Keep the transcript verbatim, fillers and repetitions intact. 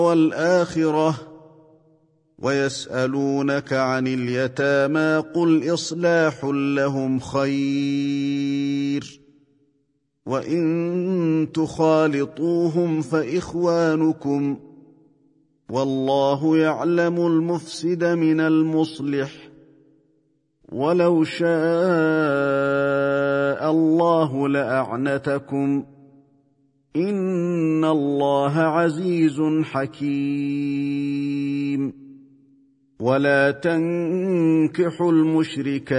والآخرة ويسألونك عن اليتامى قل إصلاح لهم خير وإن تخالطوهم فإخوانكم والله يعلم المفسد من المصلح ولو شاء الله لأعنتكم إن الله عزيز حكيم ولا تنكحوا المشركين